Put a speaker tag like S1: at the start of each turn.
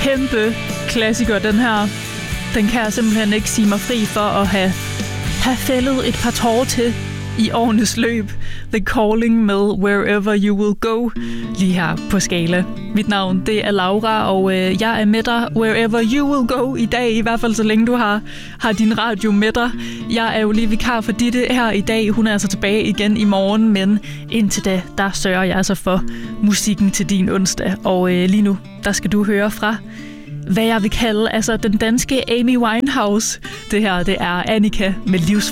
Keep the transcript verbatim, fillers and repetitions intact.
S1: kæmpe klassiker, den her. Den kan jeg simpelthen ikke sige mig fri for at have, have fældet et par tårer til i årenes løb. The Calling med Wherever You Will Go, lige her på Skala. Mit navn, det er Laura, og øh, jeg er med dig wherever you will go i dag, i hvert fald så længe du har, har din radio med dig. Jeg er jo lige vikar for Ditte her i dag. Hun er altså tilbage igen i morgen, men indtil da, der sørger jeg altså for musikken til din onsdag. Og øh, lige nu, der skal du høre fra, hvad jeg vil kalde altså den danske Amy Winehouse. Det her, det er Annika med livs